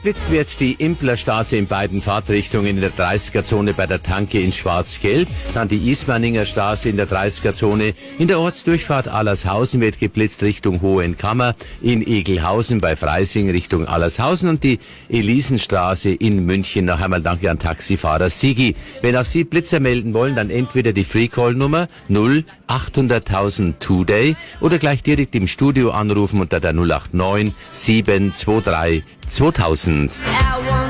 Geblitzt wird die Implerstraße in beiden Fahrtrichtungen in der 30er-Zone bei der Tanke in Schwarz-Gelb, dann die Ismaninger Straße in der 30er-Zone. In der Ortsdurchfahrt Allershausen wird geblitzt Richtung Hohenkammer, in Egelhausen bei Freising Richtung Allershausen und die Elisenstraße in München. Noch einmal danke an Taxifahrer Sigi. Wenn auch Sie Blitzer melden wollen, dann entweder die Freecall-Nummer 0800.000 Today oder gleich direkt im Studio anrufen unter der 089 723 2000.